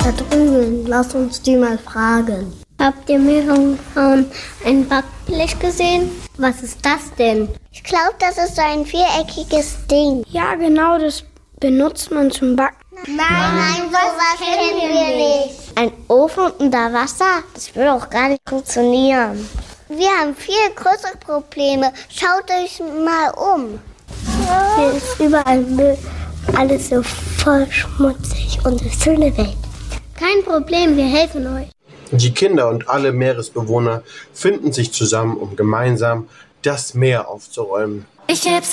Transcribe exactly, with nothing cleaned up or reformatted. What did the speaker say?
Da drüben, lass uns die mal fragen. Habt ihr Meerjungfrauen ein Backblech gesehen? Was ist das denn? Ich glaube, das ist so ein viereckiges Ding. Ja, genau, das benutzt man zum Backen. Nein, nein, sowas kennen wir nicht. Ein Ofen unter Wasser? Das würde auch gar nicht funktionieren. Wir haben viel größere Probleme. Schaut euch mal um. Hier ist überall Müll. Alles so voll schmutzig. Unsere schöne Welt. Kein Problem, wir helfen euch. Die Kinder und alle Meeresbewohner finden sich zusammen, um gemeinsam das Meer aufzuräumen. Ich heb's